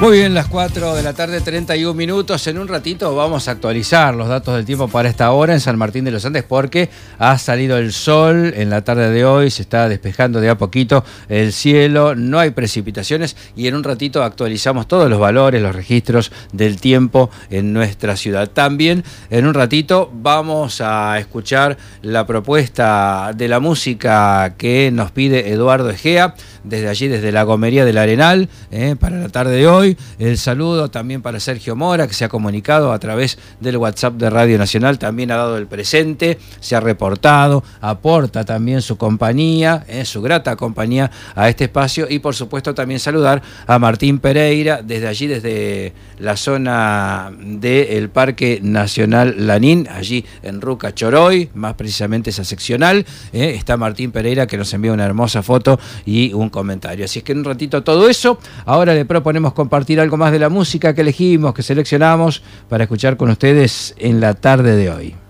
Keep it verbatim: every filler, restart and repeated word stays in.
Muy bien, las cuatro de la tarde, treinta y un minutos. En un ratito vamos a actualizar los datos del tiempo para esta hora en San Martín de los Andes porque ha salido el sol en la tarde de hoy, se está despejando de a poquito el cielo, no hay precipitaciones y en un ratito actualizamos todos los valores, los registros del tiempo en nuestra ciudad. También en un ratito vamos a escuchar la propuesta de la música que nos pide Eduardo Egea, desde allí, desde la Gomería del Arenal, eh, para la tarde de hoy. El saludo también para Sergio Mora, que se ha comunicado a través del WhatsApp de Radio Nacional, también ha dado el presente, se ha reportado, aporta también su compañía, eh, su grata compañía a este espacio, y por supuesto también saludar a Martín Pereira, desde allí, desde la zona del Parque Nacional Lanín, allí en Ruca Choroy, más precisamente esa seccional, eh, está Martín Pereira, que nos envía una hermosa foto y un comentario. Así es que en un ratito todo eso. Ahora le proponemos compartir algo más de la música que elegimos, que seleccionamos para escuchar con ustedes en la tarde de hoy.